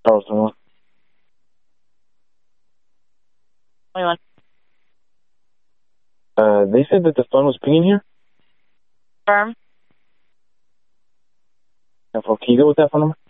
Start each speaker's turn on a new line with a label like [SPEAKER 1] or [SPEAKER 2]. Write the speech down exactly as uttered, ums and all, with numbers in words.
[SPEAKER 1] Charleston one.
[SPEAKER 2] twenty-one.
[SPEAKER 1] Uh, they said that the phone was pinging here.
[SPEAKER 2] Firm.
[SPEAKER 1] Can you go with that phone number?